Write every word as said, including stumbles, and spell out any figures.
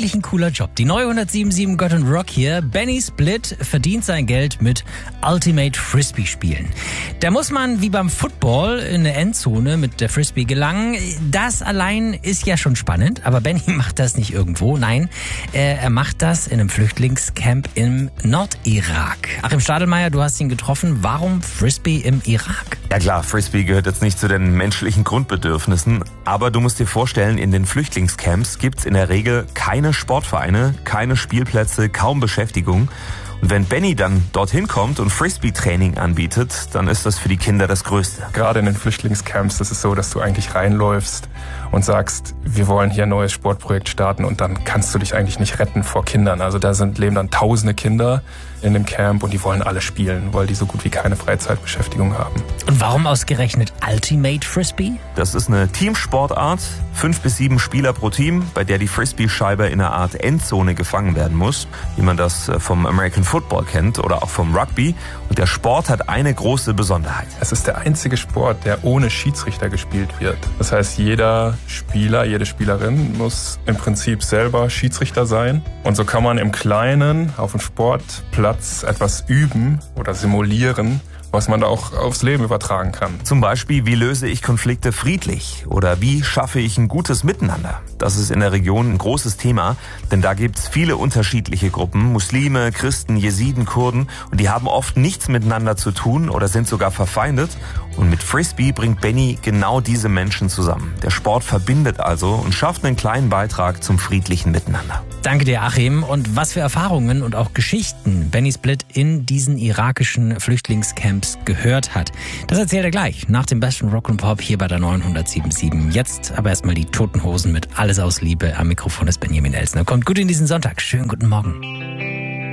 eigentlich ein cooler Job. Die neue hundertsiebenundsiebzig Gott und Rock hier. Benny Split verdient sein Geld mit Ultimate Frisbee spielen. Da muss man wie beim Football in eine Endzone mit der Frisbee gelangen. Das allein ist ja schon spannend, aber Benny macht das nicht irgendwo. Nein, er macht das in einem Flüchtlingscamp im Nordirak. Achim Stadelmeier, du hast ihn getroffen. Warum Frisbee im Irak? Ja klar, Frisbee gehört jetzt nicht zu den menschlichen Grundbedürfnissen, aber du musst dir vorstellen, in den Flüchtlingscamps gibt's in der Regel keine Sportvereine, keine Spielplätze, kaum Beschäftigung. Und wenn Benny dann dorthin kommt und Frisbee-Training anbietet, dann ist das für die Kinder das Größte. Gerade in den Flüchtlingscamps ist es so, dass du eigentlich reinläufst und sagst, wir wollen hier ein neues Sportprojekt starten, und dann kannst du dich eigentlich nicht retten vor Kindern. Also da sind, leben dann tausende Kinder in dem Camp und die wollen alle spielen, weil die so gut wie keine Freizeitbeschäftigung haben. Und warum ausgerechnet Ultimate Frisbee? Das ist eine Teamsportart, fünf bis sieben Spieler pro Team, bei der die Frisbee-Scheibe in einer Art Endzone gefangen werden muss, wie man das vom American Football kennt oder auch vom Rugby. Und der Sport hat eine große Besonderheit. Es ist der einzige Sport, der ohne Schiedsrichter gespielt wird. Das heißt, jeder Spieler, jede Spielerin muss im Prinzip selber Schiedsrichter sein. Und so kann man im Kleinen auf dem Sportplatz etwas üben oder simulieren, was man da auch aufs Leben übertragen kann. Zum Beispiel, wie löse ich Konflikte friedlich? Oder wie schaffe ich ein gutes Miteinander? Das ist in der Region ein großes Thema, denn da gibt's viele unterschiedliche Gruppen. Muslime, Christen, Jesiden, Kurden. Und die haben oft nichts miteinander zu tun oder sind sogar verfeindet. Und mit Frisbee bringt Benny genau diese Menschen zusammen. Der Sport verbindet also und schafft einen kleinen Beitrag zum friedlichen Miteinander. Danke dir, Achim. Und was für Erfahrungen und auch Geschichten Benny Split in diesen irakischen Flüchtlingscamps gehört hat, das erzählt er gleich nach dem besten Rock und Pop hier bei der neuen hundertsiebenundsiebzig. Jetzt aber erstmal die Toten Hosen mit Alles aus Liebe. Am Mikrofon ist Benjamin Elsner. Kommt gut in diesen Sonntag. Schönen guten Morgen.